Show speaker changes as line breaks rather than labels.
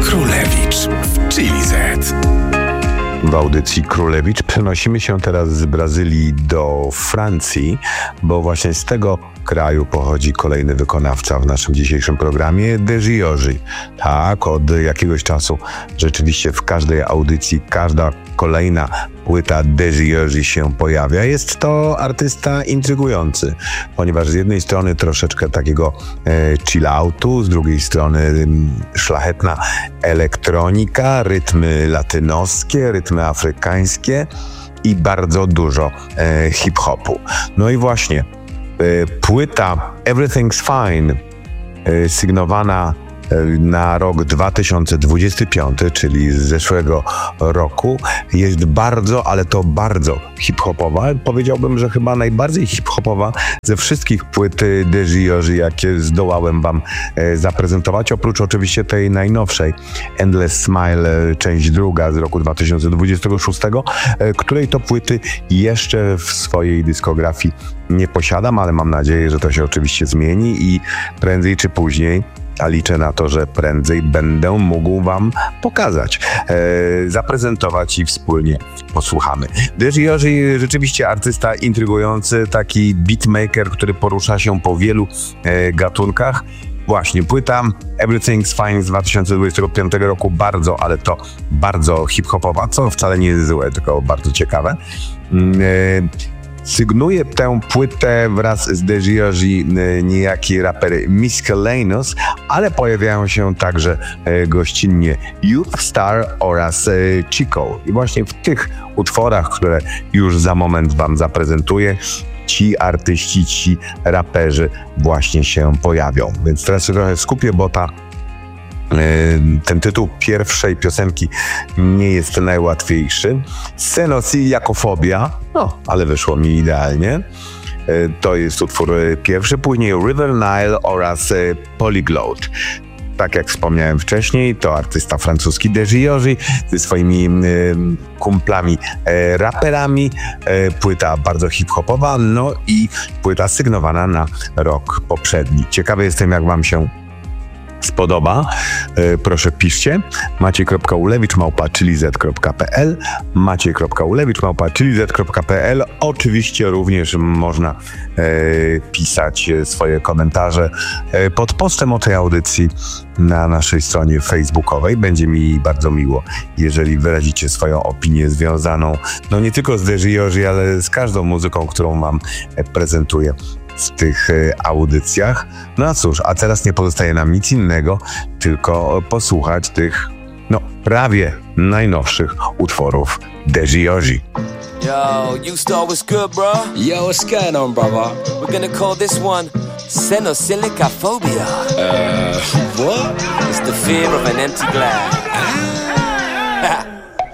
Królewicz w Chili Z.
W audycji Królewicz przenosimy się teraz z Brazylii do Francji, bo właśnie z tego kraju pochodzi kolejny wykonawca w naszym dzisiejszym programie, Deziorzy. Tak, od jakiegoś czasu rzeczywiście w każdej audycji każda kolejna płyta Deziorzy się pojawia. Jest to artysta intrygujący, ponieważ z jednej strony troszeczkę takiego chill-outu, z drugiej strony szlachetna elektronika, rytmy latynoskie, rytmy afrykańskie i bardzo dużo hip-hopu. No i właśnie płyta Everything's Fine, sygnowana na rok 2025, czyli z zeszłego roku, jest bardzo, ale to bardzo hip-hopowa. Powiedziałbym, że chyba najbardziej hip-hopowa ze wszystkich płyt Deziorzy, jakie zdołałem wam zaprezentować, oprócz oczywiście tej najnowszej Endless Smile, część druga z roku 2026, której to płyty jeszcze w swojej dyskografii nie posiadam, ale mam nadzieję, że to się oczywiście zmieni i prędzej czy później, a liczę na to, że prędzej będę mógł wam pokazać, zaprezentować i wspólnie posłuchamy. Deziorzy rzeczywiście artysta intrygujący, taki beatmaker, który porusza się po wielu gatunkach. Właśnie, płyta Everything's Fine z 2025 roku, bardzo, ale to bardzo hip-hopowa, co wcale nie jest złe, tylko bardzo ciekawe. Sygnuje tę płytę wraz z Deziorzy niejaki raper Miscellaneous, ale pojawiają się także gościnnie Youth Star oraz Chico. I właśnie w tych utworach, które już za moment wam zaprezentuję, ci artyści, ci raperzy właśnie się pojawią. Więc teraz się trochę skupię, bo ten tytuł pierwszej piosenki nie jest najłatwiejszy. Xenofobia, no, ale wyszło mi idealnie. To jest utwór pierwszy, później River Nile oraz Polyglot. Tak jak wspomniałem wcześniej, to artysta francuski Deziorzy ze swoimi kumplami raperami. Płyta bardzo hip-hopowa, no i płyta sygnowana na rok poprzedni. Ciekawy jestem, jak wam się spodoba. Proszę piszcie maciej.ulewicz@chilizet.pl maciej.ulewicz@chilizet.pl. Oczywiście również można pisać swoje komentarze pod postem o tej audycji na naszej stronie facebookowej. Będzie mi bardzo miło, jeżeli wyrazicie swoją opinię związaną no nie tylko z Deziorzy, ale z każdą muzyką, którą wam prezentuję w tych audycjach. No a cóż, a teraz nie pozostaje nam nic innego, tylko posłuchać tych, no, prawie najnowszych utworów Deziorzy.
Yo, you star, what's good, bro?
Yo, what's going on, brother?
We're gonna call this one Xenofobia.
What?
It's the fear of an empty glass.